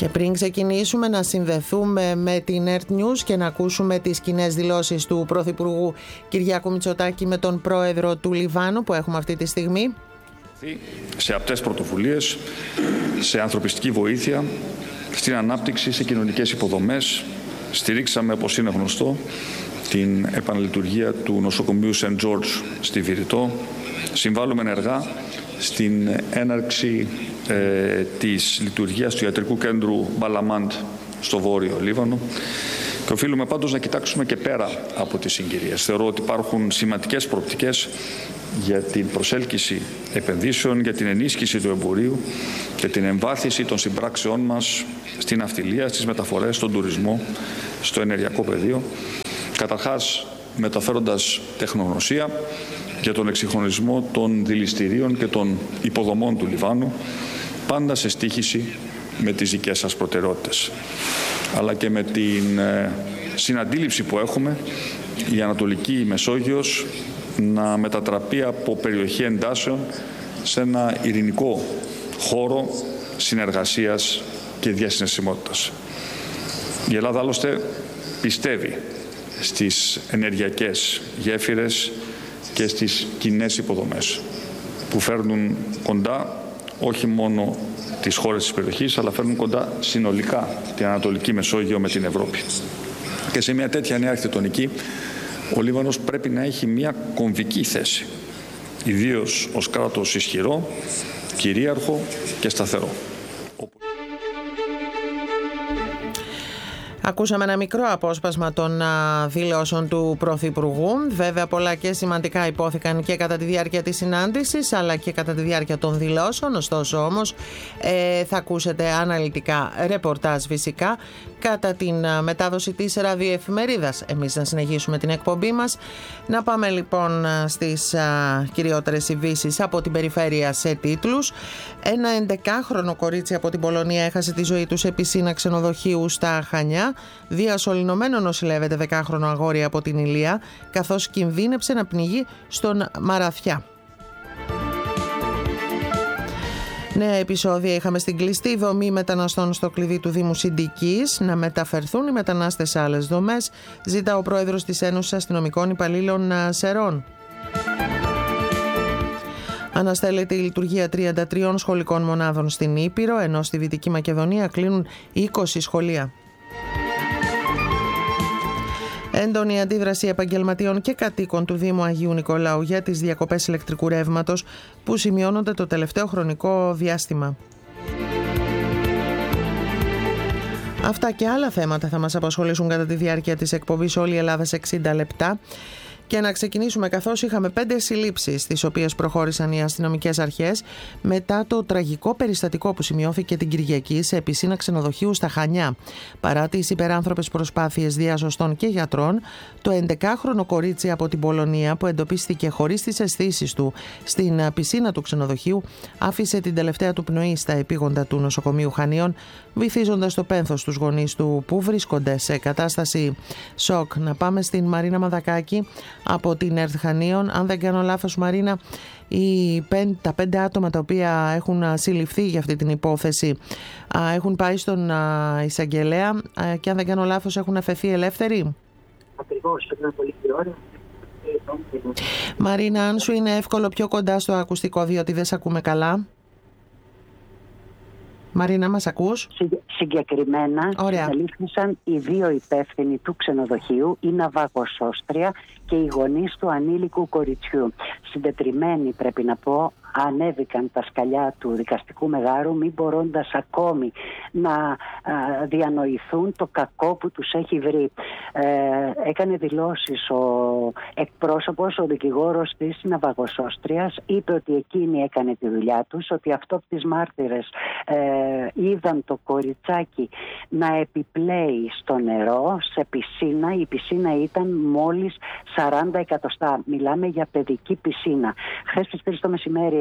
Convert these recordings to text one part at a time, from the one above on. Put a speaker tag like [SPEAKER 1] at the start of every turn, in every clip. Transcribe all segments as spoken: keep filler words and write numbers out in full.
[SPEAKER 1] Και πριν ξεκινήσουμε να συνδεθούμε με την ΕΡΤ News και να ακούσουμε τις κοινές δηλώσεις του Πρωθυπουργού Κυριάκου Μητσοτάκη με τον πρόεδρο του Λιβάνου που έχουμε αυτή τη στιγμή.
[SPEAKER 2] Σε απτές πρωτοβουλίες, σε ανθρωπιστική βοήθεια, στην ανάπτυξη, σε κοινωνικές υποδομές. Στηρίξαμε, όπως είναι γνωστό, την επαναλειτουργία του νοσοκομείου Σεντ Τζόρτζ στη Βηρητό. Συμβάλλουμε ενεργά στην έναρξη ε, της λειτουργίας του ιατρικού κέντρου Μπαλαμάντ στο Βόρειο Λίβανο. Και οφείλουμε πάντως να κοιτάξουμε και πέρα από τις συγκυρίες. Θεωρώ ότι υπάρχουν σημαντικές προοπτικές για την προσέλκυση επενδύσεων, για την ενίσχυση του εμπορίου και την εμβάθυνση των συμπράξεών μας στην ναυτιλία, στις μεταφορές, στον τουρισμό, στο ενεργειακό πεδίο. Καταρχάς, μεταφέροντας τεχνογνωσία για τον εξυγχρονισμό των δηληστηρίων και των υποδομών του Λιβάνου, πάντα σε στοίχηση με τις δικές σας προτεραιότητες, αλλά και με την συναντήληψη που έχουμε η Ανατολική Μεσόγειος να μετατραπεί από περιοχή εντάσεων σε ένα ειρηνικό χώρο συνεργασίας και διασυναισιμότητας. Η Ελλάδα άλλωστε πιστεύει στις ενεργειακές γέφυρες και στις κοινές υποδομές που φέρνουν κοντά όχι μόνο τις χώρες της περιοχής, αλλά φέρνουν κοντά συνολικά την Ανατολική Μεσόγειο με την Ευρώπη. Και σε μια τέτοια νέα αρχιτεκτονική ο Λίβανος πρέπει να έχει μια κομβική θέση, ιδίως ως κράτος ισχυρό, κυρίαρχο και σταθερό.
[SPEAKER 1] Ακούσαμε ένα μικρό απόσπασμα των α, δηλώσεων του Πρωθυπουργού. Βέβαια πολλά και σημαντικά υπόθηκαν και κατά τη διάρκεια της συνάντησης αλλά και κατά τη διάρκεια των δηλώσεων. Ωστόσο όμως ε, θα ακούσετε αναλυτικά ρεπορτάζ φυσικά κατά την α, μετάδοση της ραδιοεφημερίδας. Εμείς να συνεχίσουμε την εκπομπή μας. Να πάμε λοιπόν στις α, κυριότερες ειδήσεις από την περιφέρεια σε τίτλους. Ένα ενδεκάχρονο κορίτσι από την Πολωνία έχασε τη ζωή του σε πισίνα ξενοδοχείου στα Χανιά. Διασωληνωμένο νοσηλεύεται δεκάχρονο αγόρι από την Ηλία, καθώς κινδύνεψε να πνιγεί στον Μαραθιά. Νέα επεισόδια είχαμε στην κλειστή δομή μεταναστών στο κλειδί του Δήμου Συντικής. Να μεταφερθούν οι μετανάστες σε άλλες δομές, ζητά ο πρόεδρος της Ένωσης Αστυνομικών Υπαλλήλων Σερών. Αναστέλλεται η λειτουργία τριάντα τριών σχολικών μονάδων στην Ήπειρο, ενώ στη Δυτική Μακεδονία κλείνουν είκοσι σχολεία. Έντονη αντίδραση επαγγελματιών και κατοίκων του Δήμου Αγίου Νικολάου για τις διακοπές ηλεκτρικού ρεύματος που σημειώνονται το τελευταίο χρονικό διάστημα. Αυτά και άλλα θέματα θα μας απασχολήσουν κατά τη διάρκεια της εκπομπής Όλη η Ελλάδα σε εξήντα λεπτά. Και να ξεκινήσουμε καθώς είχαμε πέντε συλλήψεις τις οποίες προχώρησαν οι αστυνομικές αρχές μετά το τραγικό περιστατικό που σημειώθηκε την Κυριακή σε πισίνα ξενοδοχείου στα Χανιά. Παρά τις υπεράνθρωπες προσπάθειες διασωστών και γιατρών, το ενδεκάχρονο κορίτσι από την Πολωνία που εντοπίστηκε χωρίς τις αισθήσεις του στην πισίνα του ξενοδοχείου άφησε την τελευταία του πνοή στα επίγοντα του νοσοκομείου Χανίων, βυθίζοντας το πένθος τους γονείς του που βρίσκονται σε κατάσταση σοκ. Να πάμε στην Μαρίνα Μαδακάκη από την ΕΡΤ Χανίων. Αν δεν κάνω λάθος, Μαρίνα, οι πέντε, τα πέντε άτομα τα οποία έχουν συλληφθεί για αυτή την υπόθεση έχουν πάει στον εισαγγελέα και αν δεν κάνω λάθος έχουν αφαιθεί ελεύθεροι.
[SPEAKER 3] Ακριβώς, είναι πολύ ώρα.
[SPEAKER 1] Μαρίνα, αν σου είναι εύκολο πιο κοντά στο ακουστικό διότι δεν σε ακούμε καλά. Μαρίνα, μας ακούς?
[SPEAKER 3] Συγκεκριμένα συνελήφθησαν οι δύο υπεύθυνοι του ξενοδοχείου, η ναυαγοσώστρια και οι γονείς του ανήλικου κοριτσιού. Συντετριμμένοι, πρέπει να πω, ανέβηκαν τα σκαλιά του δικαστικού μεγάρου, μην μπορώντας ακόμη να α, διανοηθούν το κακό που τους έχει βρει. Ε, έκανε δηλώσεις ο εκπρόσωπος, ο δικηγόρος της ναυαγοσώστριας, είπε ότι εκείνη έκανε τη δουλειά τους, ότι αυτόπτες μάρτυρες ε, είδαν το κοριτσάκι να επιπλέει στο νερό, σε πισίνα. Η πισίνα ήταν μόλις σαράντα εκατοστά. Μιλάμε για παιδική πισίνα. Χθες στις τρεις το μεσημέρι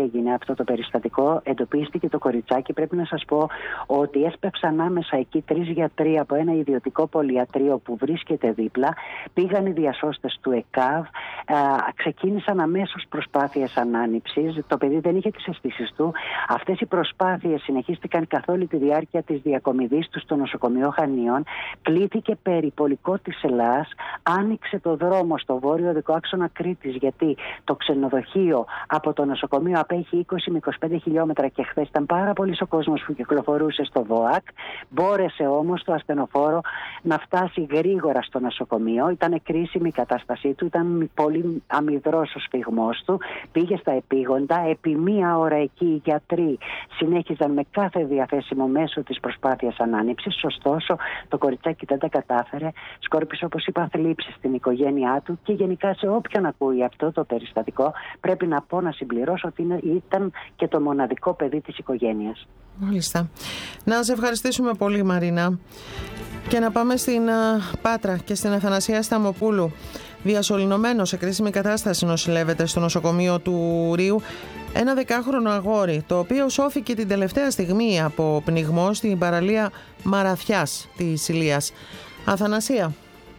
[SPEAKER 3] έγινε αυτό το περιστατικό, εντοπίστηκε το κοριτσάκι. Πρέπει να σας πω ότι έσπευσαν ανάμεσα εκεί τρεις γιατροί από ένα ιδιωτικό πολυιατρείο που βρίσκεται δίπλα. Πήγαν οι διασώστες του ΕΚΑΒ, α, ξεκίνησαν αμέσως προσπάθειες ανάνυψης. Το παιδί δεν είχε τις αισθήσεις του. Αυτές οι προσπάθειες συνεχίστηκαν καθ' όλη τη διάρκεια της διακομιδής του στο νοσοκομείο Χανίων. Κλήθηκε περιπολικό της Ελλάς, άνοιξε το δρόμο στο βόρειο οδικό άξονα Κρήτης, γιατί το ξενοδοχείο από το νοσοκομείο απέχει είκοσι με είκοσι πέντε χιλιόμετρα και χθες ήταν πάρα πολύ ο κόσμος που κυκλοφορούσε στο ΒΟΑΚ. Μπόρεσε όμως το ασθενοφόρο να φτάσει γρήγορα στο νοσοκομείο. Ήταν κρίσιμη η κατάστασή του, ήταν πολύ αμυδρός ο σφυγμός του. Πήγε στα επίγοντα. Επί μία ώρα εκεί οι γιατροί συνέχιζαν με κάθε διαθέσιμο μέσο της προσπάθειας ανάνυψης. Ωστόσο, το κοριτσάκι δεν τα κατάφερε. Σκόρπισε, όπως είπα, θλίψη στην οικογένειά του και γενικά σε όποιον ακούει αυτό το περιστατικό. Πρέπει να πω, να συμπληρώσω ότι ήταν και το μοναδικό παιδί της οικογένειας.
[SPEAKER 1] Μάλιστα. Να σε ευχαριστήσουμε πολύ, Μαρίνα. Και να πάμε στην uh, Πάτρα και στην Αθανασία Σταμοπούλου. Διασωληνωμένο σε κρίσιμη κατάσταση νοσηλεύεται στο νοσοκομείο του Ρίου ένα δεκάχρονο αγόρι, το οποίο σώθηκε την τελευταία στιγμή από πνιγμό στην παραλία Μαραθιάς της Ηλίας. Αθανασία.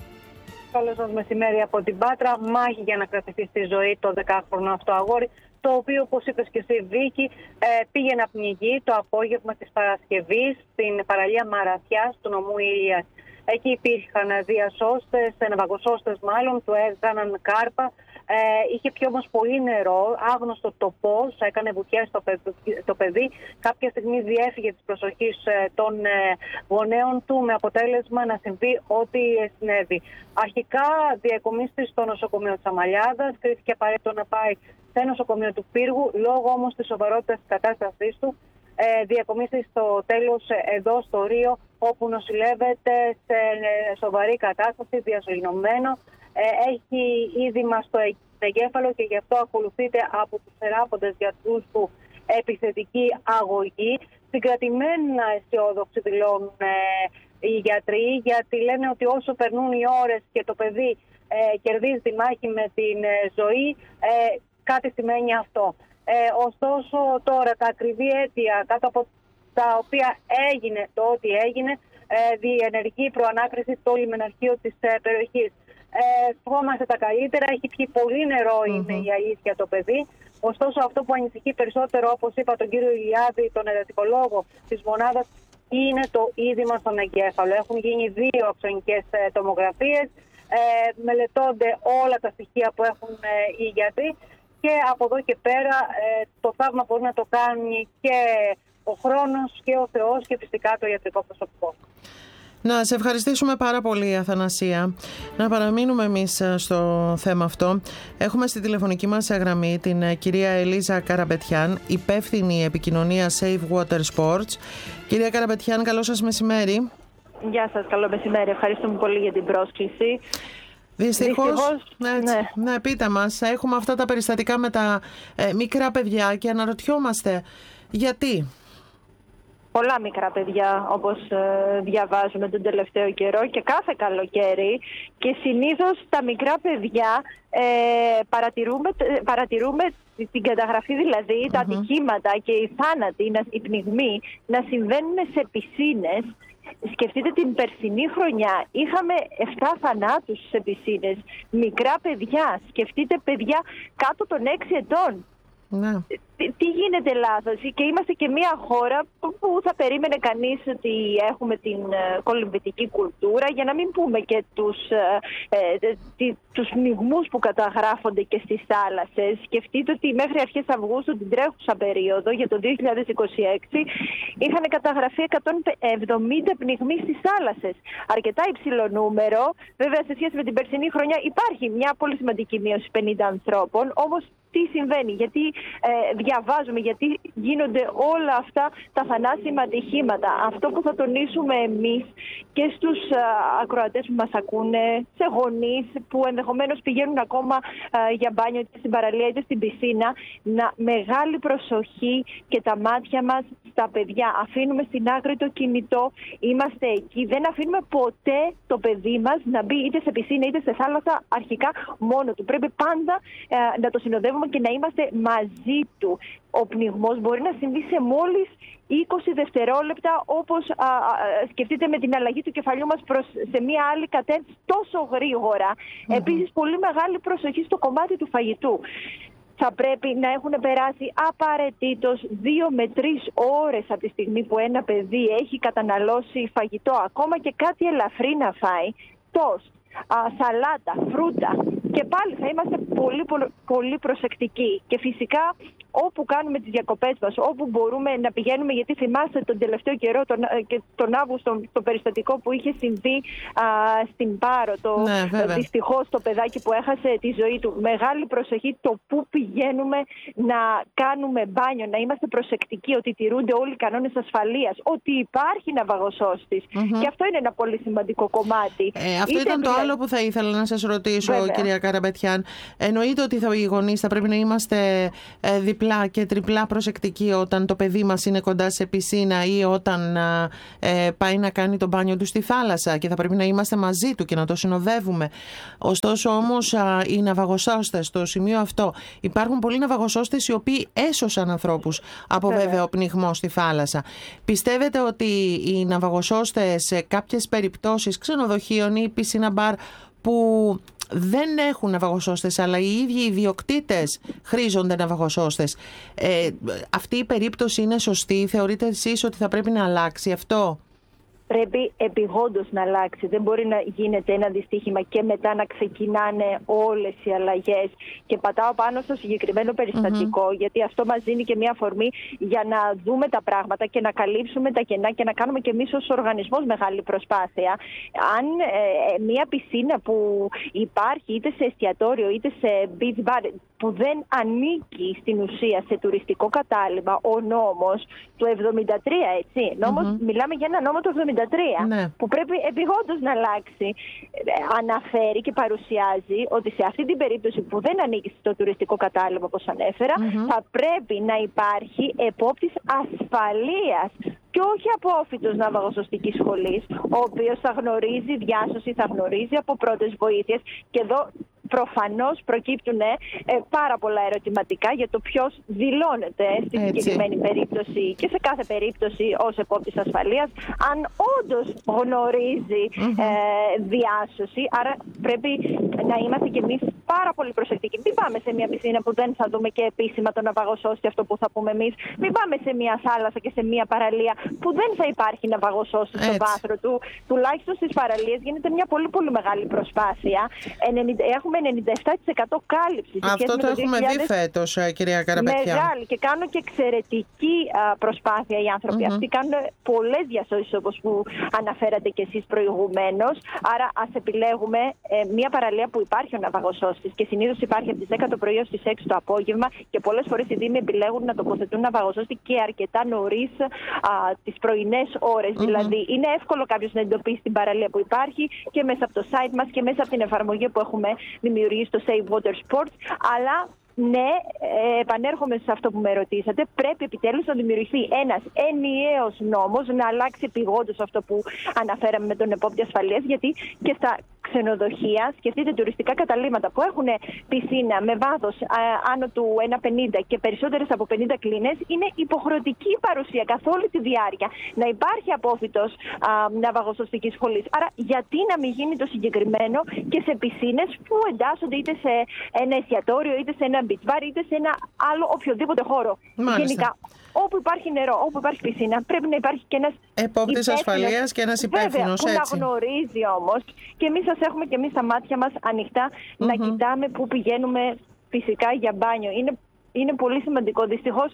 [SPEAKER 4] Καλό σας μεσημέρι από την Πάτρα. Μάχη για να κρατηθεί στη ζωή το δεκάχρονο αυτό αγόρι, το οποίο, όπως είπες και εσύ, Βίκη, πήγε να πνιγεί το απόγευμα της Παρασκευής στην παραλία Μαραθιάς του νομού Ηλίας. Εκεί υπήρχαν διασώστες, ναυαγοσώστες μάλλον, του έκαναν κάρπα. Ε, είχε πιει όμως πολύ νερό, άγνωστο το πώς, έκανε βουτιές στο παιδί, το παιδί. Κάποια στιγμή διέφυγε της προσοχής ε, των ε, γονέων του, με αποτέλεσμα να συμβεί ό,τι συνέβη. Αρχικά διακομίστη στο νοσοκομείο της Αμαλιάδας, κρίθηκε απαραίτητο να πάει σε νοσοκομείο του Πύργου, λόγω όμως της σοβαρότητας της κατάστασής του. Ε, διακομίστη στο τέλος εδώ στο Ρίο, όπου νοσηλεύεται σε ε, σοβαρή κατάσταση, διασωληνωμένο. Έχει είδημα στο εγκέφαλο και γι' αυτό ακολουθείται από τους θεράποντες γιατρούς του επιθετική αγωγή. Συγκρατημένα αισιόδοξοι δηλώνουν ε, οι γιατροί, γιατί λένε ότι όσο περνούν οι ώρες και το παιδί ε, κερδίζει τη μάχη με την ε, ζωή, ε, κάτι σημαίνει αυτό. Ε, ωστόσο τώρα τα ακριβή αίτια κάτω από τα οποία έγινε το ότι έγινε, ε, διενεργεί προανάκριση το λιμεναρχείο της ε, περιοχής. Ε, Φοβόμαστε τα καλύτερα, έχει πιει πολύ νερό, είναι mm-hmm. η αλήθεια το παιδί. Ωστόσο, αυτό που ανησυχεί περισσότερο, όπως είπα τον κύριο Ηλιάδη, τον εδαφικολόγο της μονάδας, είναι το είδημα στον εγκέφαλο. Έχουν γίνει δύο αξονικές ε, τομογραφίες, ε, μελετώνται όλα τα στοιχεία που έχουν ε, οι γιατροί και από εδώ και πέρα ε, το θαύμα μπορεί να το κάνει και ο χρόνος και ο Θεός και φυσικά το ιατρικό προσωπικό.
[SPEAKER 1] Να σε ευχαριστήσουμε πάρα πολύ, Αθανασία. Να παραμείνουμε εμείς στο θέμα αυτό. Έχουμε στη τηλεφωνική μας γραμμή την κυρία Ελίζα Καραπετιάν, υπεύθυνη επικοινωνία Safe Water Sports. Κυρία Καραπετιάν, καλό σας μεσημέρι.
[SPEAKER 5] Γεια σας, καλό μεσημέρι. Ευχαριστούμε πολύ για την πρόσκληση.
[SPEAKER 1] Δυστυχώς,
[SPEAKER 5] Δυστυχώς
[SPEAKER 1] έτσι, ναι. ναι, πείτε μας, έχουμε αυτά τα περιστατικά με τα ε, μικρά παιδιά και αναρωτιόμαστε γιατί.
[SPEAKER 5] Πολλά μικρά παιδιά, όπως ε, διαβάζουμε τον τελευταίο καιρό και κάθε καλοκαίρι, και συνήθως τα μικρά παιδιά ε, παρατηρούμε, παρατηρούμε την καταγραφή, δηλαδή mm-hmm. τα ατυχήματα και οι θάνατοι, οι πνιγμοί να συμβαίνουν σε πισίνες. Σκεφτείτε την περσινή χρονιά, είχαμε επτά θανάτους σε πισίνες, μικρά παιδιά, σκεφτείτε παιδιά κάτω των έξι ετών.
[SPEAKER 1] Ναι.
[SPEAKER 5] Τι, τι γίνεται λάθος, και είμαστε και μια χώρα που θα περίμενε κανείς ότι έχουμε την ε, κολυμβητική κουλτούρα, για να μην πούμε και τους, ε, ε, τι, τους πνιγμούς που καταγράφονται και στις θάλασσες. Σκεφτείτε ότι μέχρι αρχές Αυγούστου, την τρέχουσα περίοδο για το δύο χιλιάδες είκοσι έξι, είχαν καταγραφεί εκατόν εβδομήντα πνιγμοί στις θάλασσες. Αρκετά υψηλό νούμερο. Βέβαια, σε σχέση με την περσινή χρονιά υπάρχει μια πολύ σημαντική μείωση πενήντα ανθρώπων, όμως τι συμβαίνει, γιατί ε, διαβάζουμε, γιατί γίνονται όλα αυτά τα θανάσιμα ατυχήματα. Αυτό που θα τονίσουμε εμείς και στους ε, ακροατές που μας ακούνε, σε γονείς που ενδεχομένως πηγαίνουν ακόμα ε, για μπάνιο είτε στην παραλία είτε στην πισίνα, να μεγάλη προσοχή και τα μάτια μας στα παιδιά. Αφήνουμε στην άκρη το κινητό, είμαστε εκεί, δεν αφήνουμε ποτέ το παιδί μας να μπει είτε σε πισίνα είτε σε θάλασσα αρχικά μόνο του. Πρέπει πάντα ε, να το συνοδεύουμε ακόμα και να είμαστε μαζί του. Ο πνιγμός μπορεί να συμβεί σε μόλις είκοσι δευτερόλεπτα, όπως α, α, σκεφτείτε με την αλλαγή του κεφαλιού μας προς, σε μία άλλη κατεύθυνση τόσο γρήγορα. Mm-hmm. Επίσης, πολύ μεγάλη προσοχή στο κομμάτι του φαγητού. Θα πρέπει να έχουν περάσει απαραίτητος δύο με τρεις ώρες από τη στιγμή που ένα παιδί έχει καταναλώσει φαγητό, ακόμα και κάτι ελαφρύ να φάει, τόστ, σαλάτα, φρούτα. Και πάλι θα είμαστε πολύ, πολύ, πολύ προσεκτικοί. Και φυσικά όπου κάνουμε τις διακοπές μας, όπου μπορούμε να πηγαίνουμε, γιατί θυμάστε τον τελευταίο καιρό, τον, και τον Αύγουστο, το περιστατικό που είχε συμβεί α, στην Πάρο, το, ναι, δυστυχώς το παιδάκι που έχασε τη ζωή του. Μεγάλη προσοχή το που πηγαίνουμε να κάνουμε μπάνιο, να είμαστε προσεκτικοί, ότι τηρούνται όλοι οι κανόνες ασφαλείας, ότι υπάρχει ναυαγοσώστης. Mm-hmm. Και αυτό είναι ένα πολύ σημαντικό κομμάτι.
[SPEAKER 1] Ε, αυτό Είτε ήταν μιλά... το άλλο που θα ήθελα να σας ρωτήσω, Βέβαια. κυρία Καραπετιάν. Εννοείται ότι θα, οι γονείς θα πρέπει να είμαστε ε, διπλά και τριπλά προσεκτικοί όταν το παιδί μας είναι κοντά σε πισίνα ή όταν ε, πάει να κάνει το μπάνιο του στη θάλασσα, και θα πρέπει να είμαστε μαζί του και να το συνοδεύουμε. Ωστόσο όμως α, οι ναυαγοσώστες στο σημείο αυτό, υπάρχουν πολλοί ναυαγοσώστες οι οποίοι έσωσαν ανθρώπους από yeah. βέβαιο πνιγμό στη θάλασσα. Πιστεύετε ότι οι ναυαγοσώστες σε κάποιες περιπτώσεις ξενοδοχείων ή πισίνα μπαρ που δεν έχουν ναυαγοσώστες, αλλά οι ίδιοι οι ιδιοκτήτες χρήζονται ναυαγοσώστες, Ε, αυτή η περίπτωση είναι σωστή? Θεωρείτε εσείς ότι θα πρέπει να αλλάξει αυτό?
[SPEAKER 5] Πρέπει επειγόντως να αλλάξει. Δεν μπορεί να γίνεται ένα δυστύχημα και μετά να ξεκινάνε όλες οι αλλαγές. Και πατάω πάνω στο συγκεκριμένο περιστατικό, mm-hmm. γιατί αυτό μας δίνει και μια αφορμή για να δούμε τα πράγματα και να καλύψουμε τα κενά και να κάνουμε και εμείς ως οργανισμός μεγάλη προσπάθεια. Αν ε, μια πισίνα που υπάρχει είτε σε εστιατόριο είτε σε beach bar, που δεν ανήκει στην ουσία σε τουριστικό κατάλημα, ο νόμος του εβδομήντα τρία, έτσι. Νόμος, mm-hmm. μιλάμε για ένα νόμο του εβδομήντα τρία, ναι. που πρέπει επειγόντως να αλλάξει. Αναφέρει και παρουσιάζει ότι σε αυτή την περίπτωση που δεν ανήκει στο τουριστικό κατάλημα, όπως ανέφερα, mm-hmm. θα πρέπει να υπάρχει επόπτης ασφαλείας και όχι απόφοιτος ναυαγοσωστικής σχολής, ο οποίος θα γνωρίζει διάσωση, θα γνωρίζει από πρώτες βοήθειες. Και εδώ προφανώς προκύπτουν ε, πάρα πολλά ερωτηματικά για το ποιος δηλώνεται στη Έτσι. συγκεκριμένη περίπτωση και σε κάθε περίπτωση ως επόπτης ασφαλείας, αν όντως γνωρίζει mm-hmm. ε, διάσωση. Άρα πρέπει να είμαστε κι εμείς πάρα πολύ προσεκτικοί. Μην πάμε σε μια πισίνα που δεν θα δούμε και επίσημα τον ναυαγοσώστη, αυτό που θα πούμε εμείς. Μην πάμε σε μια θάλασσα και σε μια παραλία που δεν θα υπάρχει ναυαγοσώστη στο βάθρο του. Τουλάχιστον στις παραλίες γίνεται μια πολύ πολύ μεγάλη προσπάθεια. Έχουμε ενενήντα επτά τοις εκατό κάλυψη.
[SPEAKER 1] Αυτό το έχουμε δει φέτος, κυρία Καραπετιάν.
[SPEAKER 5] Μεγάλη, και κάνουν και εξαιρετική προσπάθεια οι άνθρωποι mm-hmm. αυτοί. Κάνουν πολλές διασώσεις, όπως που αναφέρατε και εσείς προηγουμένως. Άρα ας επιλέγουμε ε, μια παραλία που υπάρχει ο ναυαγοσώστης, και συνήθως υπάρχει από τις δέκα το πρωί ως τις έξι το απόγευμα, και πολλές φορές οι δήμοι επιλέγουν να τοποθετούν ναυαγοσώστη και αρκετά νωρίς τις πρωινές ώρες. Mm-hmm. Δηλαδή είναι εύκολο κάποιος να εντοπίσει την παραλία που υπάρχει και μέσα από το site μας και μέσα από την εφαρμογή που έχουμε δημιουργήσει στο Save Water Sports, αλλά ναι, ε, επανέρχομαι σε αυτό που με ρωτήσατε. Πρέπει επιτέλους να δημιουργηθεί ένας ενιαίος νόμος, να αλλάξει επειγόντως αυτό που αναφέραμε με τον επόπτη ασφαλείας, γιατί και στα ξενοδοχεία, σκεφτείτε τουριστικά καταλύματα που έχουν πισίνα με βάθος α, άνω του ένα πενήντα και περισσότερες από πενήντα κλίνες, είναι υποχρεωτική η παρουσία καθ' όλη τη διάρκεια να υπάρχει απόφοιτος ναυαγοσωστικής σχολής. Άρα γιατί να μην γίνει το συγκεκριμένο και σε πισίνες που εντάσσονται είτε σε ένα εστιατόριο, είτε σε ένα beach bar, είτε σε ένα άλλο οποιοδήποτε χώρο.
[SPEAKER 1] Μάλιστα.
[SPEAKER 5] Γενικά, όπου υπάρχει νερό, όπου υπάρχει πισίνα, πρέπει να υπάρχει και ένας
[SPEAKER 1] επόπτης ασφαλείας και ένας υπεύθυνος,
[SPEAKER 5] βέβαια, που να γνωρίζει όμως, και εμείς σας έχουμε και εμείς τα μάτια μας ανοιχτά mm-hmm. να κοιτάμε πού πηγαίνουμε φυσικά για μπάνιο. Είναι, είναι πολύ σημαντικό. Δυστυχώς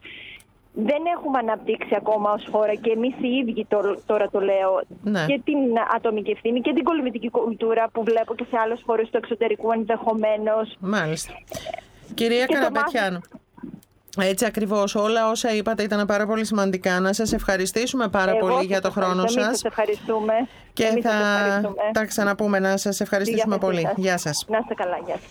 [SPEAKER 5] δεν έχουμε αναπτύξει ακόμα ως χώρα, και εμείς οι ίδιοι το, τώρα το λέω, ναι. και την ατομική ευθύνη και την κολυμβητική κουλτούρα που βλέπω και σε άλλες χώρες του εξωτερικού ενδεχομένως.
[SPEAKER 1] Μάλιστα. Κυρία Καραπετιάν, έτσι ακριβώς, όλα όσα είπατε ήταν πάρα πολύ σημαντικά. Να σας ευχαριστήσουμε πάρα Εγώ πολύ για το χρόνο σας.
[SPEAKER 5] Εμείς σας ευχαριστούμε.
[SPEAKER 1] Και εμείς θα ευχαριστούμε. τα ξαναπούμε. Να σας ευχαριστήσουμε για πολύ. Σας. Γεια σας.
[SPEAKER 5] Να είστε καλά. Γεια σας.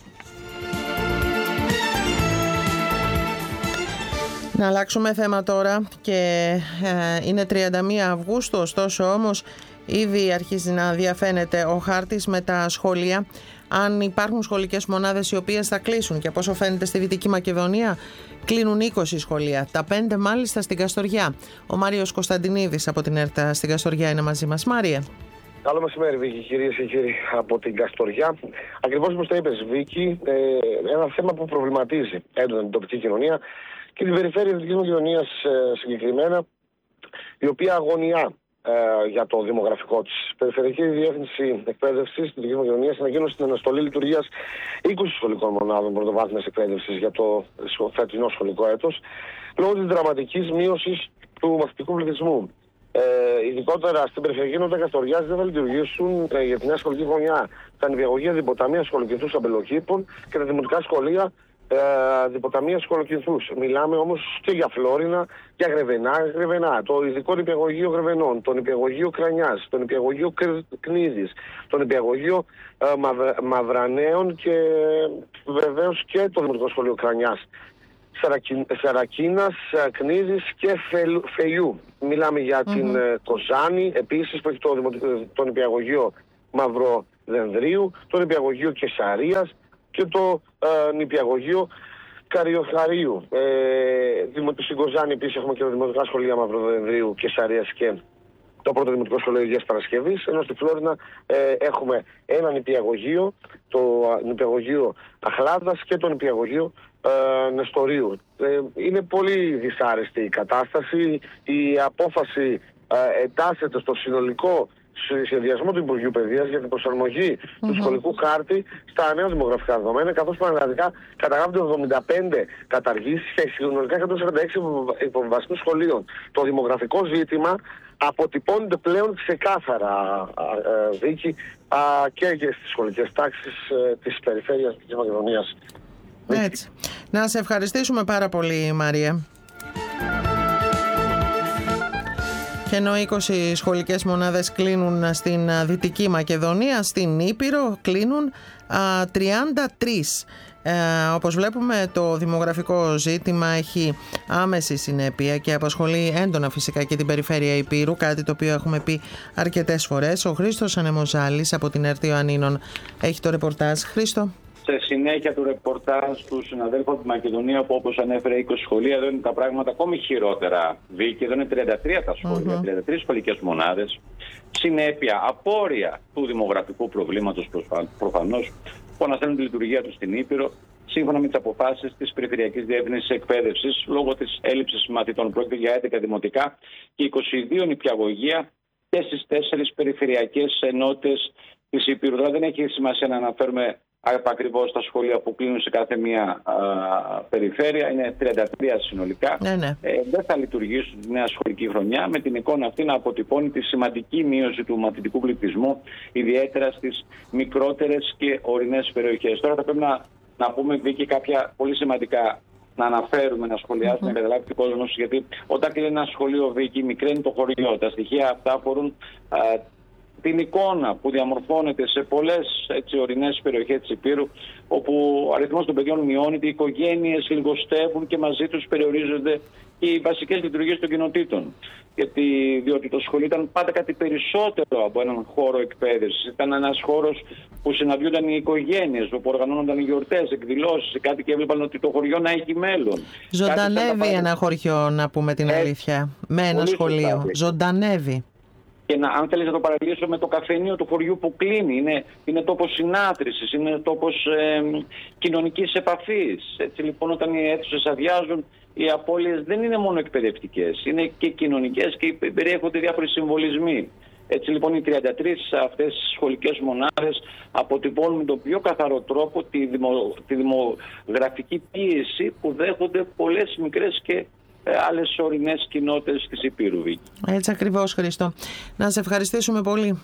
[SPEAKER 1] Να αλλάξουμε θέμα τώρα, και ε, είναι τριάντα μία Αυγούστου, ωστόσο όμως ήδη αρχίζει να διαφαίνεται ο χάρτης με τα σχολεία. αν υπάρχουν σχολικές μονάδες οι οποίες θα κλείσουν, και από όσο φαίνεται στη Δυτική Μακεδονία κλείνουν είκοσι σχολεία, τα πέντε μάλιστα στην Καστοριά. Ο Μάριος Κωνσταντινίδης από την ΕΡΤΑ στην Καστοριά είναι μαζί μας. Μάρια.
[SPEAKER 6] Καλό μεσημέρι, Βίκη, κυρίες και κύριοι από την Καστοριά. Ακριβώς όπως το είπες, Βίκη, ε, ένα θέμα που προβληματίζει έντονα την τοπική κοινωνία και την περιφέρεια της Δυτικής Μακεδονίας ε, συγκεκριμένα, η οποία αγωνιά ε, για το δημογραφικό της. Η Περιφερειακή Διεύθυνση Εκπαίδευσης της Δυτικής Μακεδονίας ανακοίνωσε την αναστολή λειτουργίας είκοσι σχολικών μονάδων πρωτοβάθμιας εκπαίδευσης για το φετινό σχολικό έτος, λόγω της δραματικής μείωσης του μαθητικού πληθυσμού. Ε, ειδικότερα στην περιφερειακή νότια Καστοριάς δεν θα λειτουργήσουν ε, για την νέα σχολική χρονιά τα νηπιαγωγεία διποταμείας σχολοκυνθούς αμπελοκήπων και τα δημοτικά σχολεία ε, διποταμείας σχολοκυνθούς. Μιλάμε όμως και για Φλόρινα, για Γρεβενά, Γρεβενά, το ειδικό νηπιαγωγείο Γρεβενών, το νηπιαγωγείο Κρανιάς, το νηπιαγωγείο Κνίδης, το νηπιαγωγείο ε, Μαυ, Μαυρανέων και βεβαίως και το δημοτικό σχολείο Κρανιάς. Σαρακίνας, Κνίδης και Φεϊού. Μιλάμε για mm-hmm. την ε, Κοζάνη, επίσης που έχει το, το νηπιαγωγείο Μαυροδενδρίου, το νηπιαγωγείο Κεσαρίας και το ε, νηπιαγωγείο Καριοχαρίου. Ε, στην Κοζάνη επίσης έχουμε και τα δημοτικά σχολεία Μαυροδενδρίου, Κεσαρίας και το πρώτο δημοτικό σχολείο Αγίας Παρασκευής, ενώ στη Φλόρινα ε, έχουμε ένα νηπιαγωγείο, το νηπιαγωγείο Αχλάδας και το νηπιαγωγείο ε, Νεστορίου. Ε, είναι πολύ δυσάρεστη η κατάσταση. Η απόφαση ε, εντάσσεται στο συνολικό σχεδιασμό του Υπουργείου Παιδείας για την προσαρμογή mm-hmm. του σχολικού χάρτη στα νέα δημογραφικά δεδομένα, καθώς πανελλαδικά καταγράφονται εβδομήντα πέντε καταργήσεις και συνολικά εκατόν σαράντα έξι υποβιβασμού σχολείων. Το δημογραφικό ζήτημα αποτυπώνεται πλέον ξεκάθαρα, ε, Βίκη, α, και στις σχολικές τάξεις ε, της περιφέρειας της Μακεδονίας.
[SPEAKER 1] Έτσι. Να σε ευχαριστήσουμε πάρα πολύ, Μαρία. Και ενώ είκοσι σχολικές μονάδες κλείνουν στην Δυτική Μακεδονία, στην Ήπειρο κλείνουν α, τριάντα τρεις. Ε, όπως βλέπουμε, το δημογραφικό ζήτημα έχει άμεση συνέπεια και απασχολεί έντονα φυσικά και την περιφέρεια Ηπείρου, κάτι το οποίο έχουμε πει αρκετές φορές. Ο Χρήστος Ανεμοζάλης από την ΕΡΤ Ιωαννίνων έχει το ρεπορτάζ. Χρήστο.
[SPEAKER 7] Σε συνέχεια του ρεπορτάζ του συναδέλφου από τη Μακεδονία, που όπως ανέφερε είκοσι σχολεία, εδώ είναι τα πράγματα ακόμη χειρότερα. Βγήκε, εδώ είναι τριάντα τρία τα σχόλια, mm-hmm. τριάντα τρεις σχολικές μονάδες. Συνέπεια, απόρρια του δημογραφικού προβλήματος προφανώς, που αναστέλνουν τη λειτουργία του στην Ήπειρο, σύμφωνα με τις αποφάσεις της Περιφερειακής Διεύθυνσης Εκπαίδευσης, λόγω της έλλειψης μαθητών. Πρόκειται για έντεκα δημοτικά και είκοσι δύο νηπιαγωγεία και στις τέσσερις περιφερειακές ενότητες της Ήπειρου. Δηλαδή δεν έχει σημασία να αναφέρουμε ακριβώς τα σχολεία που κλείνουν σε κάθε μία α, περιφέρεια. Είναι τριάντα τρία συνολικά.
[SPEAKER 1] Ναι, ναι.
[SPEAKER 7] Ε, δεν θα λειτουργήσουν τη νέα σχολική χρονιά, με την εικόνα αυτή να αποτυπώνει τη σημαντική μείωση του μαθητικού πληθυσμού, ιδιαίτερα στις μικρότερες και ορεινές περιοχές. Τώρα θα πρέπει να, να πούμε, Βίκη, κάποια πολύ σημαντικά να αναφέρουμε, να σχολιάσουμε, mm-hmm. να καταλάβει ο κόσμος, γιατί όταν κλείνει ένα σχολείο, Βίκη, μικραίνει το χωριό. Τα στοιχεία αυτά αφορούν α, την εικόνα που διαμορφώνεται σε πολλές έτσι, ορεινές περιοχές της Ηπείρου, όπου ο αριθμός των παιδιών μειώνεται, οι οικογένειες λιγοστεύουν και μαζί τους περιορίζονται και οι βασικές λειτουργίες των κοινοτήτων. Γιατί, διότι το σχολείο ήταν πάντα κάτι περισσότερο από έναν χώρο εκπαίδευσης. Ήταν ένας χώρος που συναντιούνταν οι οικογένειες, όπου οργανώνονταν γιορτές, εκδηλώσεις, κάτι και έβλεπαν ότι το χωριό να έχει μέλλον.
[SPEAKER 1] Ζωντανεύει ένα χωριό, να πούμε την αλήθεια, με ένα σχολείο. Σωστά. Ζωντανεύει.
[SPEAKER 7] Και να, αν θέλεις να το παραλύσω με το καφενείο του χωριού που κλείνει, είναι, είναι τόπος συνάθρησης, είναι τόπος ε, κοινωνικής επαφής. Έτσι λοιπόν, όταν οι αίθουσες αδειάζουν, οι απώλειες δεν είναι μόνο εκπαιδευτικές, είναι και κοινωνικές και περιέχονται διάφοροι συμβολισμοί. Έτσι λοιπόν, οι τριάντα τρεις αυτές σχολικές μονάδες αποτυπώνουν με τον πιο καθαρό τρόπο τη, δημο, τη δημογραφική πίεση που δέχονται πολλές μικρές και άλλες ορεινές κοινότητες της Ηπείρου.
[SPEAKER 1] Έτσι ακριβώς, Χρήστο. Να σε ευχαριστήσουμε πολύ.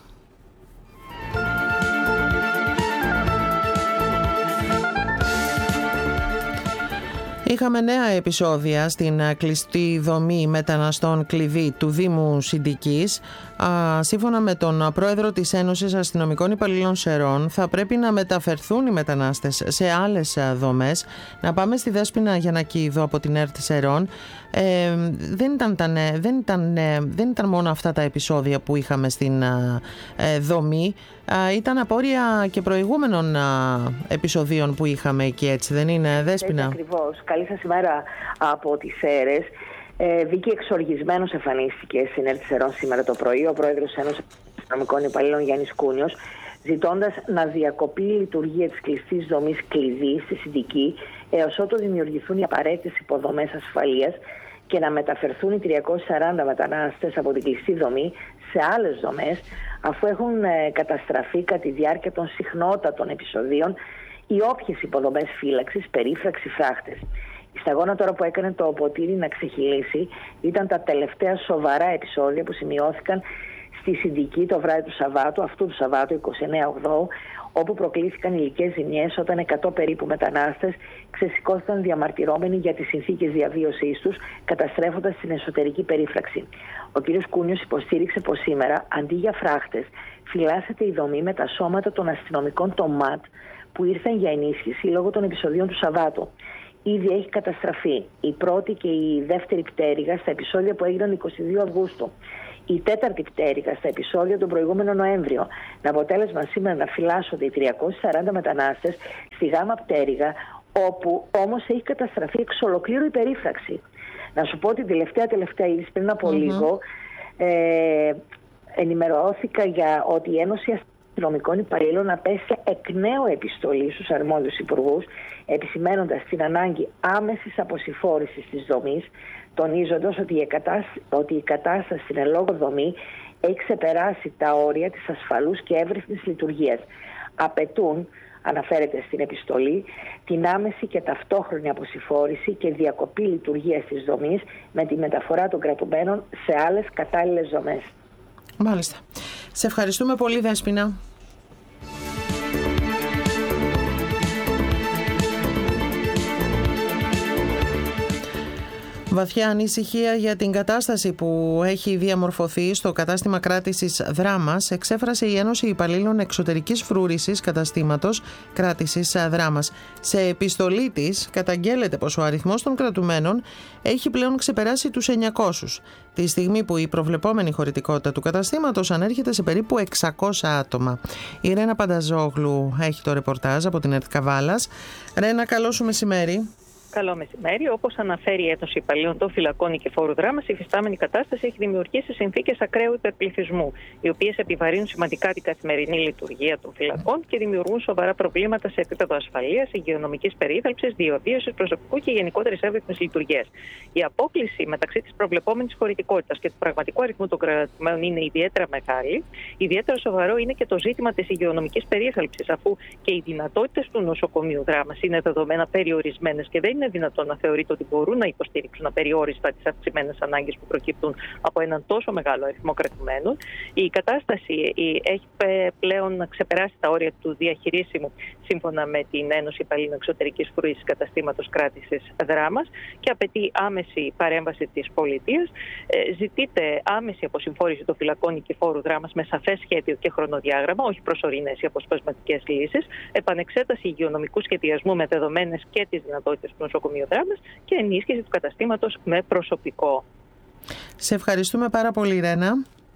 [SPEAKER 1] Είχαμε νέα επεισόδια στην κλειστή δομή μεταναστών κλειδί του Δήμου Συντικής. Σύμφωνα με τον πρόεδρο της Ένωσης Αστυνομικών Υπαλλήλων Σερών, θα πρέπει να μεταφερθούν οι μετανάστες σε άλλες δομές. Να πάμε στη Δέσποινα Γιαννακίδου από την ΕΡΤ Σερών. Ε, δεν, ήταν, δεν, ήταν, δεν ήταν μόνο αυτά τα επεισόδια που είχαμε στην ε, δομή. Ε, ήταν απόρρια και προηγούμενων ε, επεισοδίων που είχαμε εκεί, έτσι δεν είναι, Δέσποινα?
[SPEAKER 8] Έτσι ακριβώς. Καλή σας ημέρα από τις Σέρρες. Ε, Βίκυ εξοργισμένος εμφανίστηκε στην ΕΡΤ Σερών σήμερα το πρωί ο πρόεδρος της Ένωσης Αστυνομικών Υπαλλήλων Γιάννης Κούνιος, ζητώντας να διακοπεί η λειτουργία της κλειστής δομής κλειδί στη Συντική έως ότου δημιουργηθούν οι απαραίτητες υποδομές ασφαλείας και να μεταφερθούν οι τριακόσιοι σαράντα μετανάστες από την κλειστή δομή σε άλλες δομές, αφού έχουν ε, καταστραφεί κατά τη διάρκεια των συχνότατων επεισοδίων οι όποιες υποδομές φύλαξης, περίφραξη, φράχτες. Η σταγόνα τώρα που έκανε το ποτήρι να ξεχυλήσει ήταν τα τελευταία σοβαρά επεισόδια που σημειώθηκαν στη Συντική το βράδυ του Σαββάτου, αυτού του Σαββάτου εικοστή ενάτη Οκτωβρίου, όπου προκλήθηκαν υλικές ζημιές όταν εκατό περίπου μετανάστες ξεσηκώθηκαν διαμαρτυρόμενοι για τις συνθήκες διαβίωσής τους, καταστρέφοντας την εσωτερική περίφραξη. Ο κ. Κούνιος υποστήριξε πως σήμερα, αντί για φράχτες, φυλάσσεται η δομή με τα σώματα των αστυνομικών των ΜΑΤ που ήρθαν για ενίσχυση λόγω των επεισοδίων του Σαββάτου. Ήδη έχει καταστραφεί η πρώτη και η δεύτερη πτέρυγα στα επεισόδια που έγιναν εικοστή δεύτερη Αυγούστου. Η τέταρτη πτέρυγα στα επεισόδια τον προηγούμενο Νοέμβριο. Με αποτέλεσμα σήμερα να φυλάσσονται οι τριακόσιοι σαράντα μετανάστες στη γάμα πτέρυγα, όπου όμως έχει καταστραφεί εξ ολοκλήρου η περίφραξη. Να σου πω την τελευταία τελευταία είδηση πριν από mm-hmm. λίγο. Ε, ενημερώθηκα για ότι η Ένωση Αστυνομικών Υπαλλήλων απέστειλε εκ νέου επιστολή στους αρμόδιους υπουργούς, επισημαίνοντας την ανάγκη άμεσης αποσυφόρησης της δομής, τονίζοντας ότι η, κατάσταση, ότι η κατάσταση στην ελόγω δομή έχει ξεπεράσει τα όρια της ασφαλούς και εύρυθμης λειτουργίας. Απαιτούν, αναφέρεται στην επιστολή, την άμεση και ταυτόχρονη αποσυφόρηση και διακοπή λειτουργίας της δομής με τη μεταφορά των κρατουμένων σε άλλες κατάλληλες δομές.
[SPEAKER 1] Μάλιστα. Σε ευχαριστούμε πολύ, Δέσποινα. Βαθιά ανησυχία για την κατάσταση που έχει διαμορφωθεί στο κατάστημα κράτησης Δράμας εξέφρασε η Ένωση Υπαλλήλων Εξωτερικής Φρούρησης Καταστήματος Κράτησης Δράμας. Σε επιστολή της καταγγέλλεται πως ο αριθμός των κρατουμένων έχει πλέον ξεπεράσει τους εννιακόσιους, τη στιγμή που η προβλεπόμενη χωρητικότητα του καταστήματος ανέρχεται σε περίπου εξακόσια άτομα. Η Ρένα Πανταζόγλου έχει το ρεπορτάζ από την ΕΡΤ Καβάλας. Ρένα, καλό σου μεσημέρι.
[SPEAKER 9] Καλό μεσημέρι. Όπως αναφέρει η Ένωση Υπαλλήλων των Φυλακών Νικηφόρου Δράμας, η υφιστάμενη κατάσταση έχει δημιουργήσει συνθήκες ακραίου υπερπληθυσμού, οι οποίες επιβαρύνουν σημαντικά την καθημερινή λειτουργία των φυλακών και δημιουργούν σοβαρά προβλήματα σε επίπεδο ασφαλείας, υγειονομικής περίθαλψης, διαβίωσης προσωπικού και γενικότερης εύρυθμης λειτουργίας. Η απόκλιση μεταξύ της προβλεπόμενης χωρητικότητας και του πραγματικού αριθμού των κρατουμένων είναι ιδιαίτερα μεγάλη. Ιδιαίτερα σοβαρό είναι και το ζήτημα της υγειονομικής περίθαλψης, αφού και οι δυνατότητες του νοσοκομείου Δράμας είναι δεδομένα περιορισμένες και δεν είναι δυνατόν να θεωρείται ότι μπορούν να υποστηρίξουν απεριόριστα τις αυξημένες ανάγκες που προκύπτουν από έναν τόσο μεγάλο αριθμό κρατουμένων. Η κατάσταση έχει πλέον ξεπεράσει τα όρια του διαχειρίσιμου, σύμφωνα με την Ένωση Υπαλλήλων Εξωτερικής Φρούρησης Καταστήματος Κράτησης Δράμας, και απαιτεί άμεση παρέμβαση της πολιτείας. Ζητείται άμεση αποσυμφόρηση των φυλακών Νικηφόρου Δράμας με σαφές σχέδιο και χρονοδιάγραμμα, όχι προσωρινές ή αποσπασματικές λύσεις, επανεξέταση υγειονομικού σχεδιασμού με δεδομένες και τις δυνατότητες του νοσοκομείου Δράμας και ενίσχυση του καταστήματος με προσωπικό.
[SPEAKER 1] Σε ευχαριστούμε πάρα πολύ, Ρένα.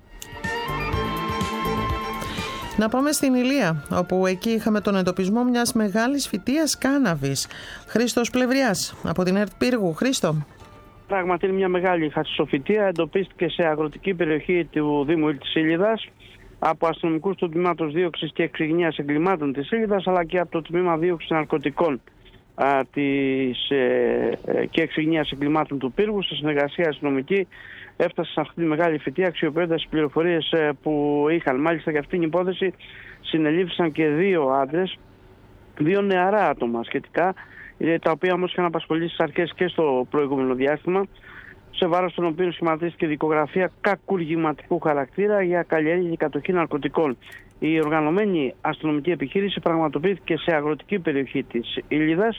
[SPEAKER 1] Να πάμε στην Ηλία, όπου εκεί είχαμε τον εντοπισμό μιας μεγάλης φυτείας κάναβης. Χρήστος Πλευριάς, από την ΕΡΤ Πύργου. Χρήστο.
[SPEAKER 10] Πράγματι είναι μια μεγάλη χασισοφυτεία, εντοπίστηκε σε αγροτική περιοχή του Δήμου της Ήλιδας από αστυνομικούς του Τμήματος Δίωξης και Εξυγνίας Εγκλημάτων της Ήλιδας, αλλά και από το Τμήμα Δίωξης Ναρκωτικών α, της, ε, ε, και Εξυγνίας Εγκλημάτων του Πύργου. Σε συνεργασία αστυνομική έφτασε σε αυτή τη μεγάλη φυτεία, αξιοποιώντας τις πληροφορίες ε, που είχαν. Μάλιστα, για αυτήν την υπόθεση συνελήφθησαν και δύο άντρες, δύο νεαρά άτομα σχετικά, τα οποία όμως είχαν απασχολήσει τις αρχές και στο προηγούμενο διάστημα, σε βάρος των οποίων σχηματίστηκε δικογραφία κακουργηματικού χαρακτήρα για καλλιέργεια και κατοχή ναρκωτικών. Η οργανωμένη αστυνομική επιχείρηση πραγματοποιήθηκε σε αγροτική περιοχή της Ήλιδας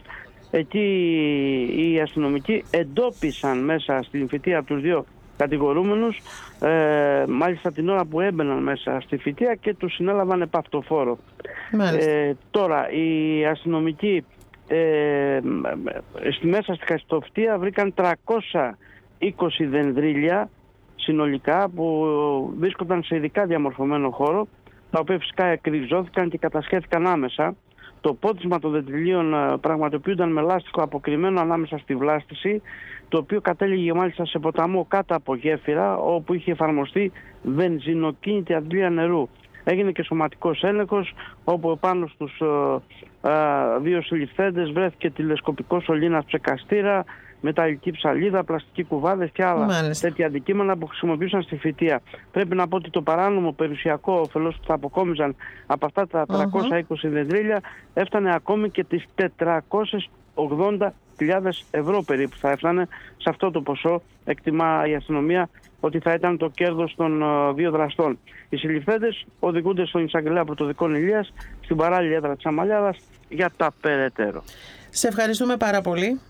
[SPEAKER 10] εκεί οι αστυνομικοί εντόπισαν μέσα στην φυτεία τους δύο κατηγορούμενους, ε, μάλιστα την ώρα που έμπαιναν μέσα στη φυτεία, και τους συνέλαβαν επαυτοφόρο. Ε, τώρα οι αστυνομικοί ε, μέσα στη χαστοφυτεία βρήκαν τριακόσια είκοσι δενδρίλια συνολικά, που βρίσκονταν σε ειδικά διαμορφωμένο χώρο, τα οποία φυσικά εκρυζώθηκαν και κατασχέθηκαν άμεσα. Το πότισμα των δεντριλίων πραγματοποιούνταν με λάστιχο αποκρυμμένο ανάμεσα στη βλάστηση, το οποίο κατέληγε μάλιστα σε ποταμό κάτω από γέφυρα, όπου είχε εφαρμοστεί βενζινοκίνητη αντλία νερού. Έγινε και σωματικός έλεγχος, όπου επάνω στους ε, ε, δύο συλληφθέντες βρέθηκε τηλεσκοπικό σωλήνας ψεκαστήρα, μεταλλική ψαλίδα, πλαστική κουβάδες και άλλα Μάλιστα. τέτοια αντικείμενα που χρησιμοποιούσαν στη φυτεία. Πρέπει να πω ότι το παράνομο περιουσιακό όφελος που θα αποκόμιζαν από αυτά τα τριακόσια είκοσι uh-huh. δεντρίλια έφτανε ακόμη και τις τετρακόσιες ογδόντα χιλιάδες ευρώ περίπου. Θα έφτανε σε αυτό το ποσό, εκτιμά η αστυνομία ότι θα ήταν το κέρδος των uh, δύο δραστών. Οι συλληφθέντες οδηγούνται στον εισαγγελέα πρωτοδικών Ηλίας, στην παράλληλη έδρα της Αμαλιάδας, για τα περαιτέρω.
[SPEAKER 1] Σε ευχαριστούμε πάρα πολύ.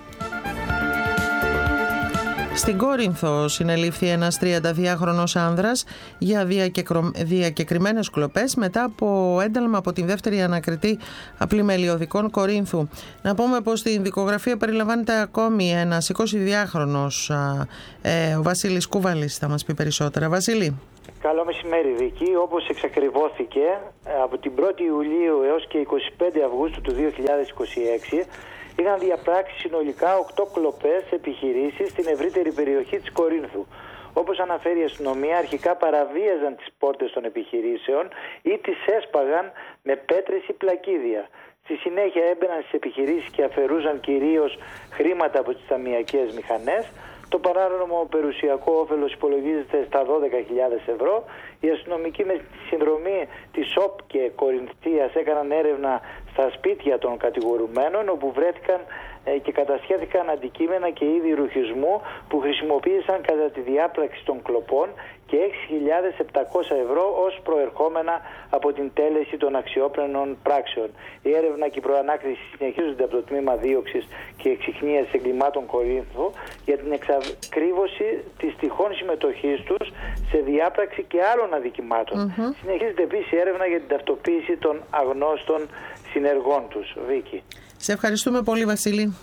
[SPEAKER 1] Στην Κόρινθο συνελήφθη ένας τριανταδυάχρονος άνδρας για διακεκριμένες κλοπές μετά από ένταλμα από την δεύτερη ανακριτή πλημελιωδικών Κορίνθου. Να πούμε πως στην δικογραφία περιλαμβάνεται ακόμη ένας εικοσιδυάχρονος, ε, ο Βασίλης Κούβαλης θα μας πει περισσότερα. Βασίλη.
[SPEAKER 11] Καλό μεσημέρι, Βίκη. Όπως εξακριβώθηκε, από την πρώτη Ιουλίου έως και εικοστή πέμπτη Αυγούστου του δύο χιλιάδες είκοσι έξι είχαν διαπράξει συνολικά οκτώ κλοπές επιχειρήσεις στην ευρύτερη περιοχή της Κορίνθου. Όπως αναφέρει η αστυνομία, αρχικά παραβίαζαν τις πόρτες των επιχειρήσεων ή τις έσπαγαν με πέτρες ή πλακίδια. Στη συνέχεια έμπαιναν στις επιχειρήσεις και αφαιρούσαν κυρίως χρήματα από τις ταμειακές μηχανές. Το παράνομο περιουσιακό όφελος υπολογίζεται στα δώδεκα χιλιάδες ευρώ. Οι αστυνομικοί με τη συνδρομή της ΟΠ και Κορινθίας έκαναν έρευνα στα σπίτια των κατηγορουμένων, όπου βρέθηκαν ε, και κατασχέθηκαν αντικείμενα και είδη ρουχισμού που χρησιμοποίησαν κατά τη διάπραξη των κλοπών και έξι χιλιάδες επτακόσια ευρώ ως προερχόμενα από την τέλεση των αξιόπαινων πράξεων. Η έρευνα και η προανάκριση συνεχίζονται από το Τμήμα Δίωξης και Εξιχνίασης Εγκλημάτων Κορίνθου για την εξακρίβωση της τυχόν συμμετοχής τους σε διάπραξη και άλλων αδικημάτων. Mm-hmm. Συνεχίζεται επίσης η έρευνα για την ταυτοποίηση των αγνώστων συνεργών τους. Βίκη.
[SPEAKER 1] Σε ευχαριστούμε πολύ, Βασίλη.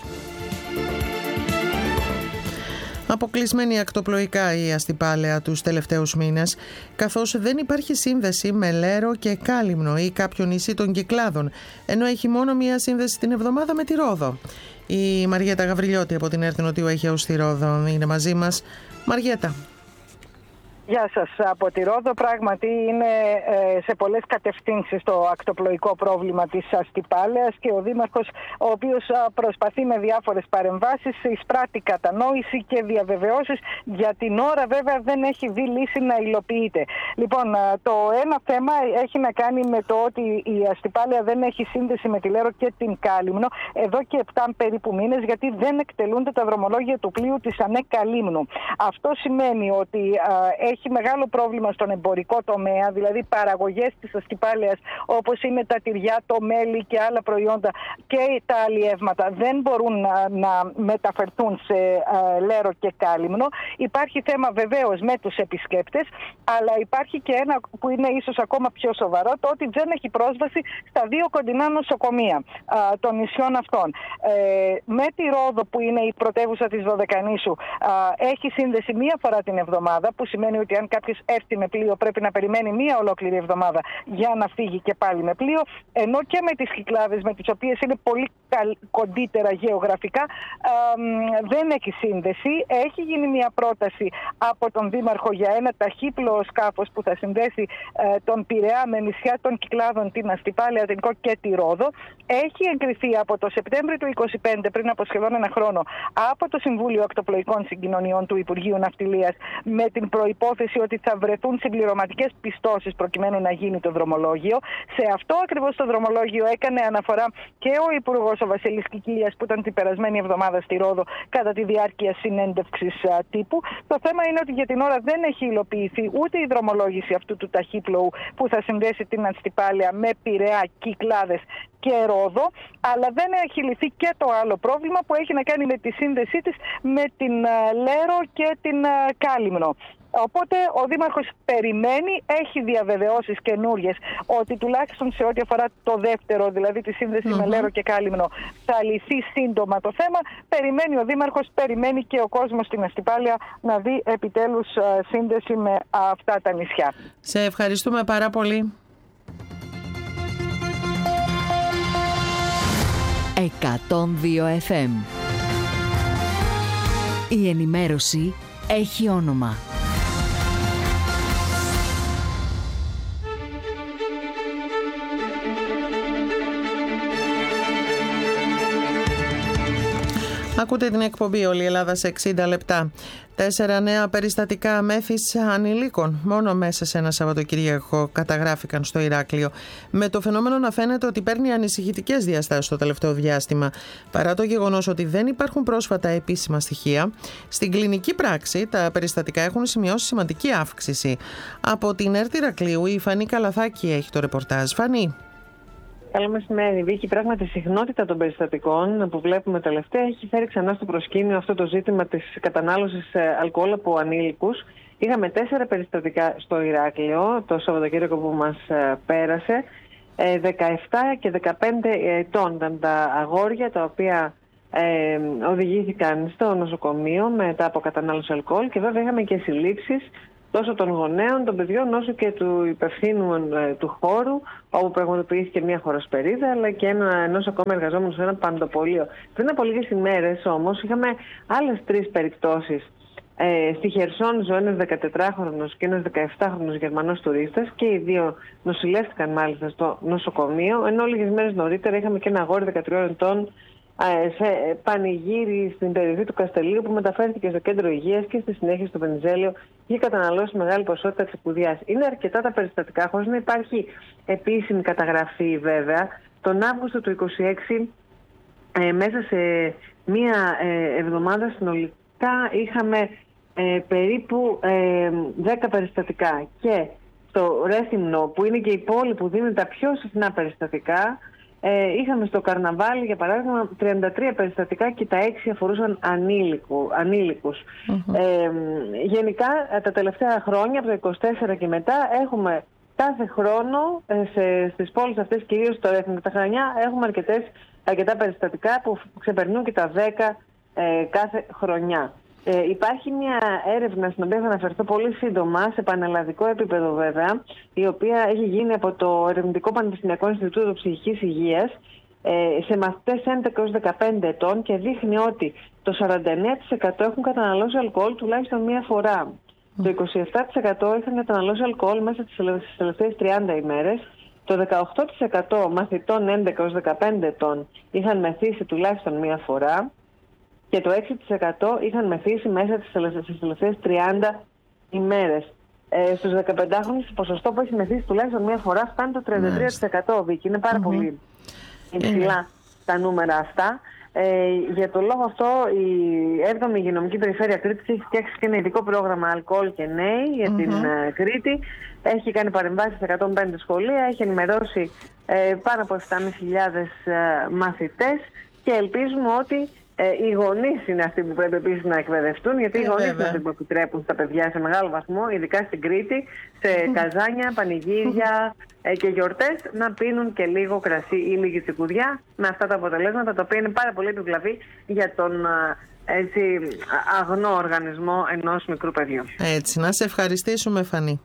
[SPEAKER 1] Αποκλεισμένη ακτοπλοϊκά η αστυπάλαια τους τελευταίους μήνες, καθώς δεν υπάρχει σύνδεση με Λέρο και Κάλυμνο ή κάποιο νησί των Κυκλάδων, ενώ έχει μόνο μία σύνδεση την εβδομάδα με τη Ρόδο. Η Μαριέτα Γαβριλιώτη από την ΕΡΤ Νοτιού Αιγαίου στη Ρόδο είναι μαζί μας. Μαριέτα.
[SPEAKER 12] Γεια σας. Από τη Ρόδο πράγματι είναι ε, σε πολλές κατευθύνσεις το ακτοπλοϊκό πρόβλημα της αστυπάλαιας και ο Δήμαρχος, ο οποίος προσπαθεί με διάφορες παρεμβάσεις, εισπράττει κατανόηση και διαβεβαιώσεις. Για την ώρα βέβαια δεν έχει δει λύση να υλοποιείται. Λοιπόν, το ένα θέμα έχει να κάνει με το ότι η αστυπάλαια δεν έχει σύνδεση με τη Λέρο και την Κάλυμνο εδώ και επτά περίπου μήνες, γιατί δεν εκτελούνται τα δρομολόγια του πλοίου της ΑΝΕ Καλύμνου. Αυτό σημαίνει ότι ε, έχει μεγάλο πρόβλημα στον εμπορικό τομέα, δηλαδή παραγωγές της αστυπάλαιας όπως είναι τα τυριά, το μέλι και άλλα προϊόντα και τα αλλιεύματα δεν μπορούν να, να μεταφερθούν σε α, Λέρο και Κάλυμνο. Υπάρχει θέμα βεβαίως με τους επισκέπτες, αλλά υπάρχει και ένα που είναι ίσως ακόμα πιο σοβαρό, το ότι δεν έχει πρόσβαση στα δύο κοντινά νοσοκομεία α, των νησιών αυτών. Ε, με τη Ρόδο, που είναι η πρωτεύουσα της Δωδεκανήσου, α, έχει σύνδεση μία φορά την εβδομάδα, που σημαίνει ότι αν κάποιος έρθει με πλοίο πρέπει να περιμένει μία ολόκληρη εβδομάδα για να φύγει και πάλι με πλοίο, ενώ και με τις Κυκλάδες, με τις οποίες είναι πολύ κοντύτερα γεωγραφικά, α, δεν έχει σύνδεση. Έχει γίνει μία πρόταση από τον Δήμαρχο για ένα ταχύπλοο σκάφος που θα συνδέσει α, τον Πειραιά με νησιά των Κυκλάδων, την Αστυπάλαια, την Κο και τη Ρόδο. Έχει εγκριθεί από το Σεπτέμβριο του είκοσι πέντε, πριν από σχεδόν ένα χρόνο, από το Συμβούλιο Ακτοπλοϊκών Συγκοινωνιών του Υπουργείου Ναυτιλίας, με την προϋπόθεση προϋπόθεση ότι θα βρεθούν συμπληρωματικές πιστώσεις προκειμένου να γίνει το δρομολόγιο. Σε αυτό ακριβώς το δρομολόγιο έκανε αναφορά και ο Υπουργός ο Βασίλης Κικίλιας, που ήταν την περασμένη εβδομάδα στη Ρόδο κατά τη διάρκεια συνέντευξης τύπου. Το θέμα είναι ότι για την ώρα δεν έχει υλοποιηθεί ούτε η δρομολόγηση αυτού του ταχύπλοου που θα συνδέσει την Αστυπάλαια με Πειραιά, Κυκλάδες και Ρόδο, αλλά δεν έχει λυθεί και το άλλο πρόβλημα που έχει να κάνει με τη σύνδεσή της με την Λέρο και την Κάλυμνο. Οπότε ο Δήμαρχος περιμένει, έχει διαβεβαιώσεις καινούριες ότι τουλάχιστον σε ό,τι αφορά το δεύτερο, δηλαδή τη σύνδεση mm-hmm. με Λέρο και Κάλυμνο, θα λυθεί σύντομα το θέμα. Περιμένει ο Δήμαρχος, περιμένει και ο κόσμος στην Αστυπάλαια να δει επιτέλους σύνδεση με αυτά τα νησιά.
[SPEAKER 1] Σε ευχαριστούμε πάρα πολύ.
[SPEAKER 13] εκατόν δύο εφ εμ. Η ενημέρωση έχει όνομα.
[SPEAKER 1] Ακούτε την εκπομπή «Όλη η Ελλάδα σε εξήντα λεπτά». Τέσσερα νέα περιστατικά μέθης ανηλίκων μόνο μέσα σε ένα Σαββατοκύριακο καταγράφηκαν στο Ηράκλειο, με το φαινόμενο να φαίνεται ότι παίρνει ανησυχητικές διαστάσεις το τελευταίο διάστημα. Παρά το γεγονός ότι δεν υπάρχουν πρόσφατα επίσημα στοιχεία, στην κλινική πράξη τα περιστατικά έχουν σημειώσει σημαντική αύξηση. Από την ΕΡΤ Ηρακλείου η Φανή Καλαθάκη έχει το ρεπορτάζ. Φανή.
[SPEAKER 14] Καλό μεσημέρι, Βίκη. Πράγματι, η συχνότητα των περιστατικών που βλέπουμε τελευταία έχει φέρει ξανά στο προσκήνιο αυτό το ζήτημα της κατανάλωσης αλκοόλ από ανήλικους. Είχαμε τέσσερα περιστατικά στο Ηράκλειο το Σαββατοκύριακο που μας πέρασε. δεκαεπτά και δεκαπέντε ετών ήταν τα αγόρια τα οποία ε, οδηγήθηκαν στο νοσοκομείο μετά από κατανάλωση αλκοόλ, και βέβαια είχαμε και συλλήψεις τόσο των γονέων, των παιδιών, όσο και του υπευθύνου ε, του χώρου, όπου πραγματοποιήθηκε μια χωροσπερίδα, αλλά και ένα, ενός ακόμα εργαζόμενου σε ένα παντοπολείο. Πριν από λίγες ημέρες όμως είχαμε άλλες τρεις περιπτώσεις. Ε, στη Χερσόνησο ένας δεκατετράχρονος και ένας δεκαεπτάχρονος Γερμανός τουρίστας, και οι δύο νοσηλεύτηκαν μάλιστα στο νοσοκομείο, ενώ λίγες μέρες νωρίτερα είχαμε και ένα αγόρι δεκατριών ετών σε πανηγύρι στην περιοχή του Καστελίου, που μεταφέρθηκε στο κέντρο υγείας και στη συνέχεια στο Βενιζέλιο είχε καταναλώσει μεγάλη ποσότητα τσιπουδιάς. Είναι αρκετά τα περιστατικά, χωρίς να υπάρχει επίσημη καταγραφή βέβαια. Τον Αύγουστο του είκοσι έξι, ε, μέσα σε μία ε, εβδομάδα συνολικά είχαμε ε, περίπου ε, δέκα περιστατικά, και στο Ρέθυμνο, που είναι και η πόλη που δίνει τα πιο συχνά περιστατικά, Ε, είχαμε στο Καρναβάλι, για παράδειγμα, τριάντα τρία περιστατικά και τα έξι αφορούσαν ανήλικου, ανήλικους. Mm-hmm. Ε, γενικά, τα τελευταία χρόνια, από το είκοσι τέσσερα και μετά, έχουμε κάθε χρόνο ε, σε, στις πόλεις αυτές, κυρίως στο Ρέθυμνο και τα Χανιά, έχουμε αρκετές, αρκετά περιστατικά που ξεπερνούν και τα δέκα ε, κάθε χρονιά. Ε, υπάρχει μια έρευνα στην οποία θα αναφερθώ πολύ σύντομα, σε πανελλαδικό επίπεδο βέβαια, η οποία έχει γίνει από το Ερευνητικό Πανεπιστημιακό Ινστιτούτο Ψυχικής Υγείας ε, σε μαθητές έντεκα έως δεκαπέντε ετών, και δείχνει ότι το σαράντα εννέα τοις εκατό έχουν καταναλώσει αλκοόλ τουλάχιστον μία φορά. Mm. Το είκοσι επτά τοις εκατό είχαν καταναλώσει αλκοόλ μέσα στις τελευταίες τριάντα ημέρες. Το δεκαοκτώ τοις εκατό μαθητών έντεκα έως δεκαπέντε ετών είχαν μεθύσει τουλάχιστον μία φορά. Και το έξι τοις εκατό είχαν μεθύσει μέσα στις τελευταίες τριάντα ημέρες. Ε, στους δεκαπεντάχρονους το ποσοστό που έχει μεθύσει τουλάχιστον μία φορά φτάνει το τριάντα τρία τοις εκατό. Βίκη. Είναι πάρα mm-hmm. πολύ υψηλά mm-hmm. τα νούμερα αυτά. Ε, για τον λόγο αυτό η έβδομη Υγειονομική Περιφέρεια Κρήτης έχει φτιάξει και ένα ειδικό πρόγραμμα αλκοόλ και νέοι για mm-hmm. την uh, Κρήτη. Έχει κάνει παρεμβάσεις σε εκατόν πέντε σχολεία, έχει ενημερώσει ε, πάνω από επτά χιλιάδες πεντακόσιους ε, μαθητές, και ελπίζουμε ότι Ε, οι γονείς είναι αυτοί που πρέπει επίσης να εκπαιδευτούν, γιατί ε, οι γονείς είναι αυτοί που επιτρέπουν στα παιδιά σε μεγάλο βαθμό, ειδικά στην Κρήτη, σε καζάνια, πανηγύρια ε, και γιορτές, να πίνουν και λίγο κρασί ή λίγη τσικουδιά, με αυτά τα αποτελέσματα, τα οποία είναι πάρα πολύ επιβλαβή για τον έτσι, αγνό οργανισμό ενός μικρού παιδιού.
[SPEAKER 1] Έτσι, να σε ευχαριστήσουμε, Φανή.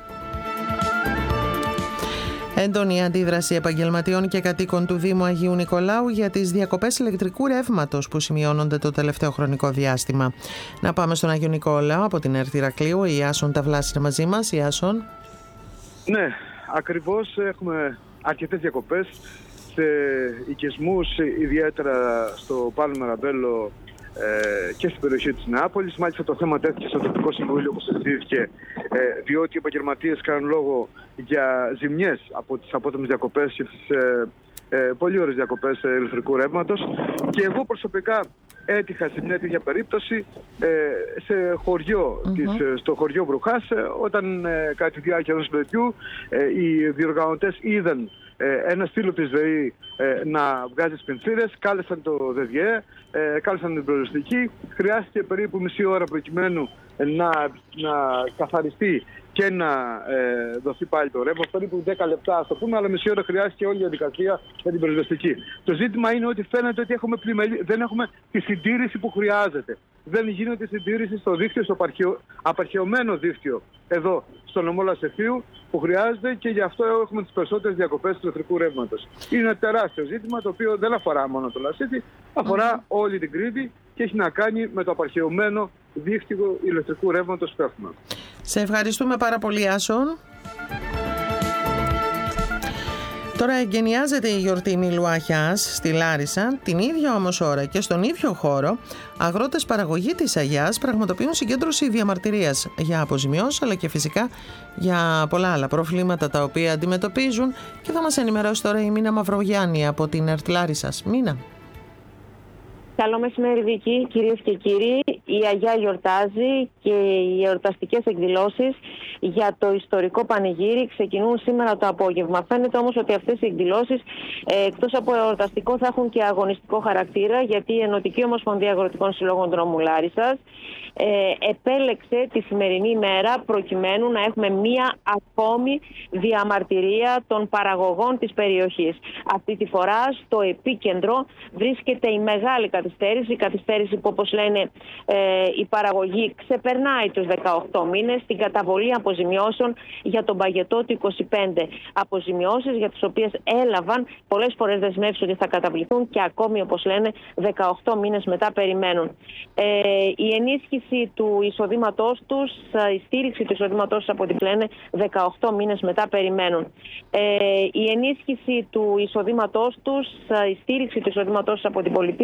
[SPEAKER 1] Έντονη αντίδραση επαγγελματιών και κατοίκων του Δήμου Αγίου Νικολάου για τις διακοπές ηλεκτρικού ρεύματος που σημειώνονται το τελευταίο χρονικό διάστημα. Να πάμε στον Άγιο Νικόλαο από την ΕΡΤ Ηρακλείου. Η Ιάσον Ταυλάς είναι μαζί μας. Ιάσον.
[SPEAKER 15] Ναι, ακριβώς, έχουμε αρκετές διακοπές σε οικισμούς, ιδιαίτερα στο Πάλο Μαραμπέλο ε, και στην περιοχή της Νεάπολης. Μάλιστα το θέμα τέθηκε στο τοπικό συμβούλιο, όπως συζητήθηκε, ε, διότι οι επαγγελματίες κάνουν λόγο για ζημιές από τις απότομες διακοπές και τις ε, ε, πολύ ωραίες διακοπές ε, ηλεκτρικού ρεύματος. Και εγώ προσωπικά έτυχα σε μια τέτοια περίπτωση ε, σε χωριό, mm-hmm. της, στο χωριό Βρουχάς, ε, όταν ε, κατά τη διάρκεια ενός παιδιού ε, οι διοργανωτές είδαν ε, ένα στήλο της ΔΕΗ ε, να βγάζει σπιντσίρες, κάλεσαν το ΔΔΕ, ε, κάλεσαν την πυροσβεστική. Χρειάστηκε περίπου μισή ώρα προκειμένου να, να καθαριστεί και να ε, δοθεί πάλι το ρεύμα. Περίπου δέκα λεπτά, ας το πούμε, αλλά μισή ώρα χρειάστηκε όλη η διαδικασία για την πυροσβεστική. Το ζήτημα είναι ότι φαίνεται ότι έχουμε πλημελή, δεν έχουμε τη συντήρηση που χρειάζεται. Δεν γίνεται συντήρηση στο δίκτυο, στο απαρχαιο, απαρχαιωμένο δίκτυο εδώ στο νομό Λασεφίου που χρειάζεται, και γι' αυτό έχουμε τις περισσότερες διακοπές του ηλεκτρικού ρεύματος. Είναι ένα τεράστιο ζήτημα το οποίο δεν αφορά μόνο το Λασίθι, αφορά mm. όλη την Κρήτη και έχει να κάνει με το απαρχαιωμένο δίκτυο ηλεκτρικού ρεύματος που έχουμε.
[SPEAKER 1] Σε ευχαριστούμε πάρα πολύ, Άσον. Τώρα εγκαινιάζεται η γιορτή Μιλουαχιάς στη Λάρισα. Την ίδια όμως ώρα και στον ίδιο χώρο, αγρότες παραγωγή της Αγιάς πραγματοποιούν συγκέντρωση διαμαρτυρίας για αποζημιώσεις, αλλά και φυσικά για πολλά άλλα προβλήματα τα οποία αντιμετωπίζουν. Και θα μας ενημερώσει τώρα η Μίνα Μαυρογιάννη από την ΕΡΤ Λάρισσας. Μίνα.
[SPEAKER 16] Καλό μεσημέρι, Βίκη, κυρίες και κύριοι. Η Αγιά γιορτάζει και οι εορταστικές εκδηλώσεις για το ιστορικό πανηγύρι ξεκινούν σήμερα το απόγευμα. Φαίνεται όμως ότι αυτές οι εκδηλώσεις ε, εκτός από εορταστικό θα έχουν και αγωνιστικό χαρακτήρα, γιατί η Ενωτική Ομοσπονδία Αγροτικών Συλλόγων Δρόμου Λάρισσας ε, επέλεξε τη σημερινή ημέρα προκειμένου να έχουμε μία ακόμη διαμαρτυρία των παραγωγών της περιοχής. Αυτή τη φορά στο επίκεντρο βρίσκεται η μεγάλη καθυστέρηση, η καθυστέρηση που, όπως λένε ε, η παραγωγή, ξεπερνάει τους δεκαοκτώ μήνες, την καταβολή αποζημιώσεων για τον παγετό του είκοσι πέντε. Αποζημιώσεις για τις οποίες έλαβαν πολλές φορές δεσμεύσεις ότι θα καταβληθούν και ακόμη, όπως λένε, δεκαοκτώ μήνες μετά περιμένουν. Ε, η ενίσχυση του εισοδήματός τους, η στήριξη του εισοδήματός τους από ό,τι λένε, δεκαοκτώ μήνες μετά περιμένουν. Ε, η ενίσχυση του εισοδήματός τους, η στήριξη του εισοδήματός τους από την πολιτεία